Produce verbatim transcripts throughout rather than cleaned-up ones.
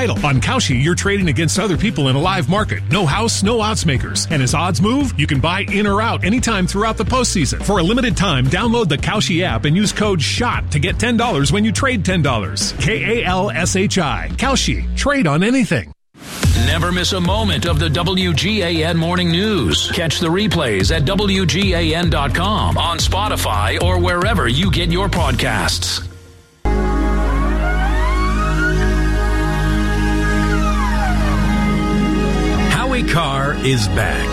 title. On Kalshi, you're trading against other people in a live market. No house, no odds makers. And as odds move, you can buy in or out anytime throughout the postseason. For a limited time, download the Kalshi app and use code SHOT to get ten dollars when you trade ten dollars. K A L S H I. Kalshi. Trade on anything. Never miss a moment of the W G A N Morning News. Catch the replays at W G A N dot com, on Spotify, or wherever you get your podcasts. Howie Carr is back.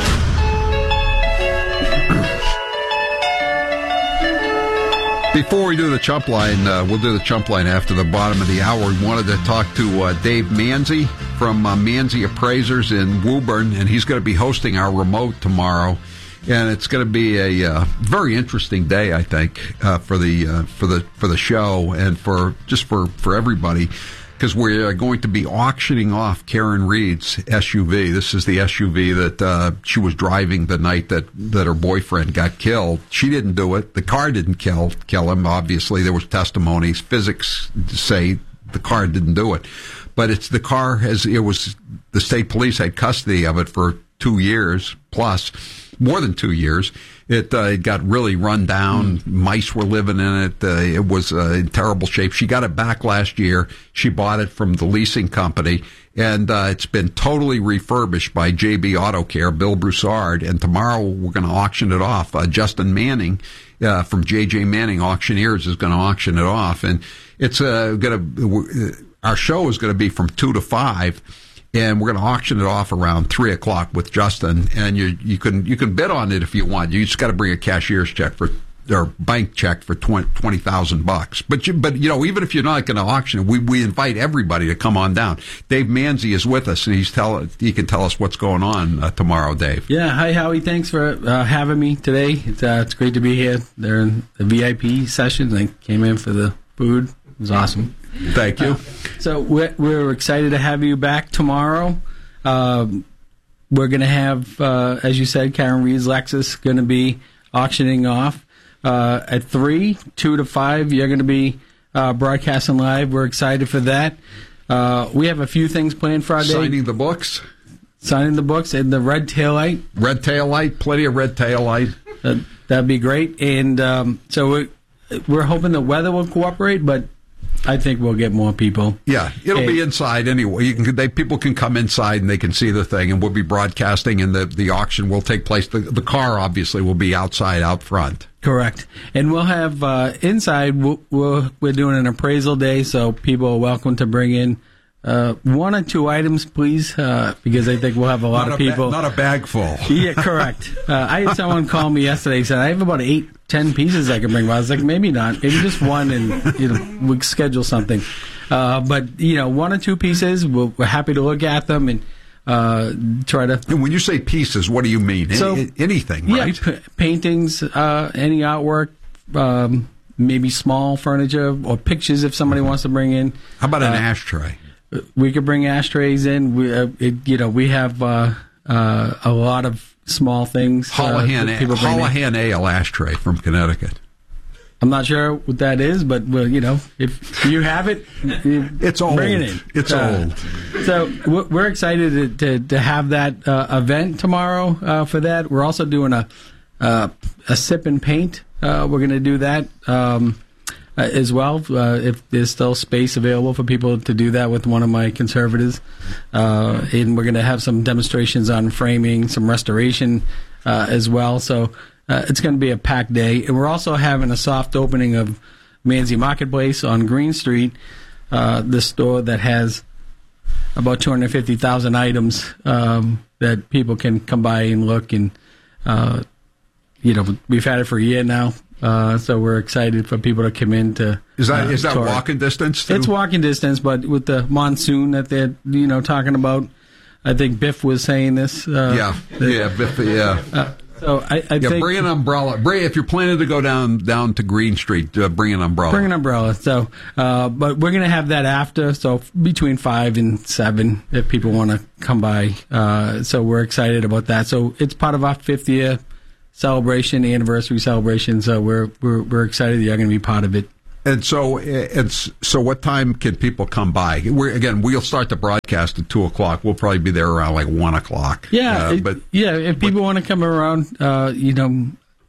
Before we do the chump line, uh, we'll do the chump line after the bottom of the hour. We wanted to talk to uh, Dave Manzi from uh, Manzi Appraisers in Woburn, and he's going to be hosting our remote tomorrow. And it's going to be a uh, very interesting day, I think, uh, for the uh, for the for the show and for just for, for everybody, because we're going to be auctioning off Karen Reed's S U V. This is the S U V that uh, she was driving the night that, that her boyfriend got killed. She didn't do it. The car didn't kill kill him. Obviously, there was testimonies. Physics say the car didn't do it, but it's the car has it was the state police had custody of it for two years plus, more than two years. It, uh, it got really run down. Mm. Mice were living in it. Uh, it was uh, in terrible shape. She got it back last year. She bought it from the leasing company, and uh, it's been totally refurbished by J B Auto Care, Bill Broussard, and tomorrow we're going to auction it off. Uh, Justin Manning uh, from J J Manning Auctioneers is going to auction it off, and it's uh, going to. Our show is going to be from two to five. And we're going to auction it off around three o'clock with Justin. And you you can you can bid on it if you want. You just got to bring a cashier's check for or bank check for twenty thousand bucks. But you, but you know, even if you're not going to auction it, we we invite everybody to come on down. Dave Manzi is with us, and he's tell he can tell us what's going on uh, tomorrow. Dave. Yeah, hi Howie. Thanks for uh, having me today. It's uh, it's great to be here. They're in the V I P session. I came in for the food. It was awesome. Thank you. Uh, so we're, we're excited to have you back tomorrow. Um, we're going to have, uh, as you said, Karen Reed's Lexus going to be auctioning off uh, at three, two to five. You're going to be uh, broadcasting live. We're excited for that. Uh, we have a few things planned for our day. Signing the books. Signing the books and the red tail light. Red tail light. Plenty of red tail light. Uh, that'd be great. And um, so we're, we're hoping the weather will cooperate, but I think we'll get more people. Yeah, it'll hey. be inside anyway. You can, they, people can come inside and they can see the thing, and we'll be broadcasting, and the, the auction will take place. The, the car, obviously, will be outside, out front. Correct. And we'll have uh, inside, we'll, we'll, we're doing an appraisal day, so people are welcome to bring in uh, one or two items, please, uh, because I think we'll have a lot not of a people. Ba- not a bag full. Yeah, correct. Uh, I had someone call me yesterday and said, I have about eight, ten pieces I can bring. But I was like, maybe not. Maybe just one, and you know, we schedule something. Uh, but, you know, one or two pieces, we're, we're happy to look at them and uh, try to. And when you say pieces, what do you mean? So, Any, anything, yeah, right? P- paintings, uh, any artwork, um, maybe small furniture or pictures if somebody wants to bring in. How about an uh, ashtray? We could bring ashtrays in. We, uh, it, you know, we have uh, uh, a lot of small things. Holohan, uh, people bring Holohan Ale ashtray from Connecticut. I'm not sure what that is, but well, you know, if you have it, you it's old. Bring it in. It's uh, old. So we're excited to to, to have that uh, event tomorrow uh, for that. We're also doing a uh, a sip and paint. Uh, we're going to do that um, uh, as well. Uh, if there's still space available for people to do that with one of my conservators, uh, and we're going to have some demonstrations on framing, some restoration uh, as well. So. Uh, it's going to be a packed day. And we're also having a soft opening of Manzi Marketplace on Green Street, uh, the store that has about two hundred fifty thousand items um, that people can come by and look. And, uh, you know, we've had it for a year now, uh, so we're excited for people to come in to Is that, uh, is that tour. walking distance? Too? It's walking distance, but with the monsoon that they're, you know, talking about, I think Biff was saying this. Uh, yeah, that, yeah, Biff, yeah. Uh, So I, I yeah, think bring an umbrella. Bring if you're planning to go down down to Green Street, uh, bring an umbrella. Bring an umbrella. So, uh, but we're going to have that after. So between five and seven, if people want to come by. Uh, so we're excited about that. So it's part of our fifth year celebration, anniversary celebration. So we're we're we're excited that you're going to be part of it. And so, it's so. What time can people come by? We're, again, we'll start the broadcast at two o'clock. We'll probably be there around like one o'clock. Yeah, uh, it, but yeah. If people want to come around, uh, you know,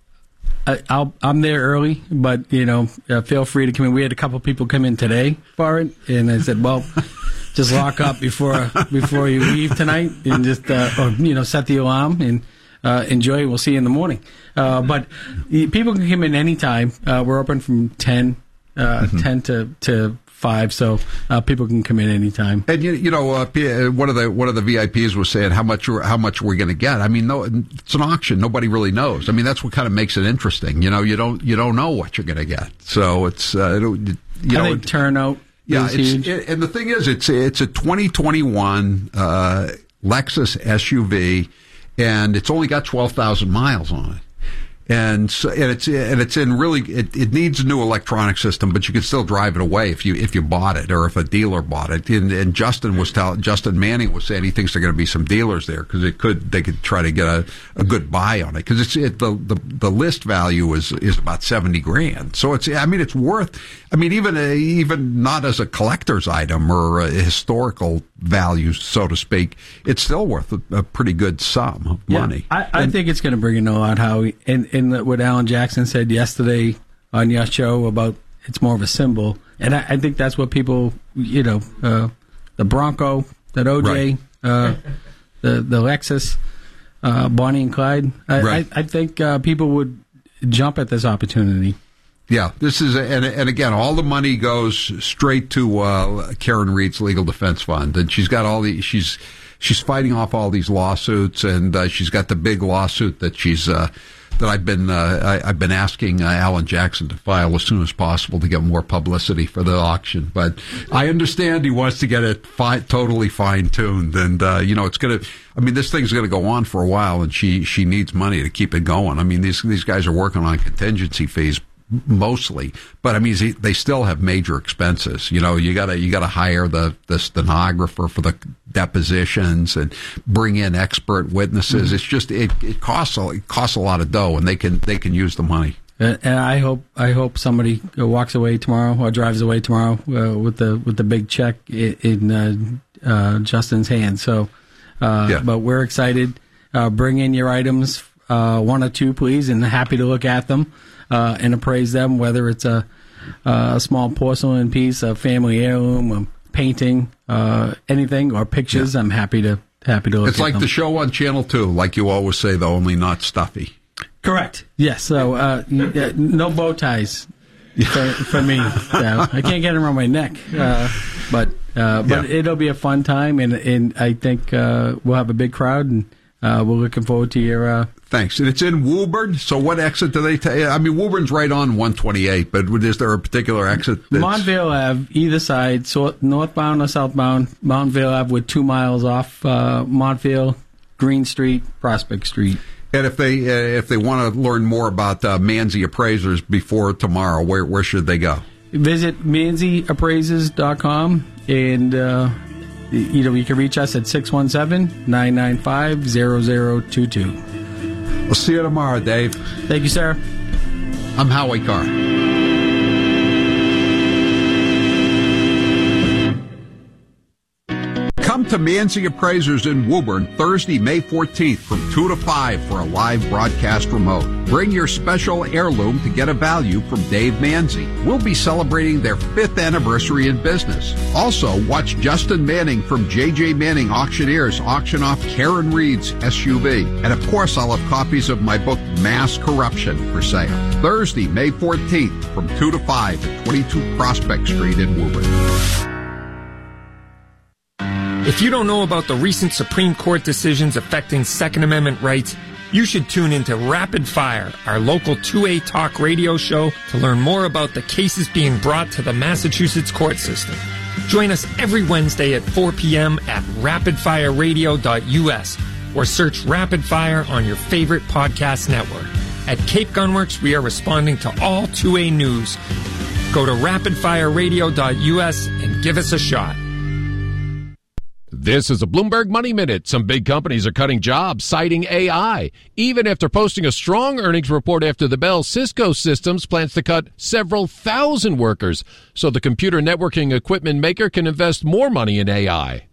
I, I'll, I'm there early. But you know, uh, feel free to come in. We had a couple people come in today for it, and I said, well, just lock up before before you leave tonight, and just uh, or, you know, set the alarm and. Uh, enjoy. We'll see you in the morning. Uh, but people can come in anytime. Uh, we're open from ten, uh, mm-hmm. ten to, to five, so uh, people can come in anytime. And you, you know, uh, one of the one of the V I Ps was saying how much how much we're going to get. I mean, no, it's an auction. Nobody really knows. I mean, that's what kind of makes it interesting. You know, you don't you don't know what you're going to get. So it's uh, you know, I think turnout. Yeah, is it's, huge. It, and the thing is, it's it's a twenty twenty-one uh, Lexus S U V. And it's only got twelve thousand miles on it. And so, and it's and it's in really it, it needs a new electronic system, but you can still drive it away if you if you bought it or if a dealer bought it. And, and Justin was telling Justin Manning was saying he thinks there are going to be some dealers there because it could they could try to get a, a good buy on it because it's it, the, the the list value is is about seventy grand. So it's I mean it's worth I mean even a, even not as a collector's item or a historical value, so to speak, it's still worth a, a pretty good sum of yeah, money. I, I and, think it's going to bring in a lot, Howie. And, and what Alan Jackson said yesterday on your show about it's more of a symbol. And I, I think that's what people, you know, uh, the Bronco, that O J, right. uh, the, the Lexus, uh, Bonnie and Clyde. I, right. I, I think uh, people would jump at this opportunity. Yeah, this is, a, and, and again, all the money goes straight to uh, Karen Reed's Legal Defense Fund, and she's got all the she's she's fighting off all these lawsuits, and uh, she's got the big lawsuit that she's uh, that I've been uh, I, I've been asking uh, Alan Jackson to file as soon as possible to get more publicity for the auction. But I understand he wants to get it fi- totally fine tuned, and uh, you know it's gonna. I mean, this thing's going to go on for a while, and she she needs money to keep it going. I mean, these these guys are working on contingency fees. Mostly, but I mean, they still have major expenses. You know, you gotta you gotta hire the, the stenographer for the depositions and bring in expert witnesses. Mm-hmm. It's just it, it costs a, it costs a lot of dough, and they can they can use the money. And I hope I hope somebody walks away tomorrow or drives away tomorrow uh, with the with the big check in, in uh, uh, Justin's hands. So, uh, yeah. But we're excited. Uh, bring in your items, uh, one or two, please, and happy to look at them. Uh, and appraise them, whether it's a, a small porcelain piece, a family heirloom, a painting, uh, anything, or pictures. Yeah. I'm happy to happy to look It's at like them. the show on Channel two, like you always say, though, only not stuffy. Correct. Yes. So uh, no bow ties for, for me. So I can't get them around my neck, uh, but uh, but yeah. It'll be a fun time, and and I think uh, we'll have a big crowd, and uh, we're looking forward to your. Uh, Thanks. And it's in Woburn, so what exit do they take? I mean, Woburn's right on one twenty-eight, but is there a particular exit? Montvale Ave, either side, so northbound or southbound, Montvale Ave with two miles off uh, Montvale, Green Street, Prospect Street. And if they uh, if they want to learn more about uh, Manzi Appraisers before tomorrow, where where should they go? Visit manzi appraisers dot com, and uh, you know you can reach us at six one seven, nine nine five, zero zero two two. We'll see you tomorrow, Dave. Thank you, sir. I'm Howie Carr. Come to Manzi Appraisers in Woburn Thursday, May fourteenth from two to five for a live broadcast remote. Bring your special heirloom to get a value from Dave Manzi. We'll be celebrating their fifth anniversary in business. Also, watch Justin Manning from J J Manning Auctioneers auction off Karen Reed's S U V. And of course, I'll have copies of my book, Mass Corruption, for sale. Thursday, May fourteenth from two to five at twenty-two Prospect Street in Woburn. If you don't know about the recent Supreme Court decisions affecting Second Amendment rights, you should tune into Rapid Fire, our local two A talk radio show, to learn more about the cases being brought to the Massachusetts court system. Join us every Wednesday at four p.m. at rapid fire radio dot u s or search Rapid Fire on your favorite podcast network. At Cape Gunworks, we are responding to all two A news. Go to rapid fire radio dot u s and give us a shot. This is a Bloomberg Money Minute. Some big companies are cutting jobs, citing A I. Even after posting a strong earnings report after the bell, Cisco Systems plans to cut several thousand workers so the computer networking equipment maker can invest more money in A I.